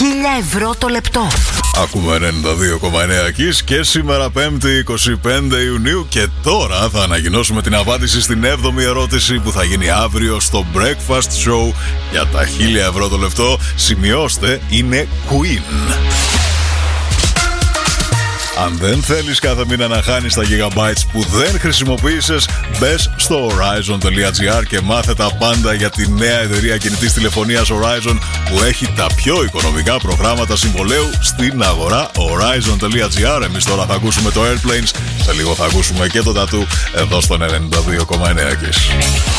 €1.000 το λεπτό. Ακούμε 92,9 Kiss και σήμερα 5η 25 Ιουνίου και τώρα θα ανακοινώσουμε την απάντηση στην 7η ερώτηση που θα γίνει αύριο στο Breakfast Show για τα €1.000 το λεπτό. Σημειώστε, είναι Queen. Αν δεν θέλεις κάθε μήνα να χάνεις τα gigabytes που δεν χρησιμοποίησες, μπες στο Horizon.gr και μάθε τα πάντα για τη νέα εταιρεία κινητής τηλεφωνίας Horizon που έχει τα πιο οικονομικά προγράμματα συμβολαίου στην αγορά. Horizon.gr. Εμείς τώρα θα ακούσουμε το Airplanes, σε λίγο θα ακούσουμε και το Tattoo εδώ στον 92,9 Kiss.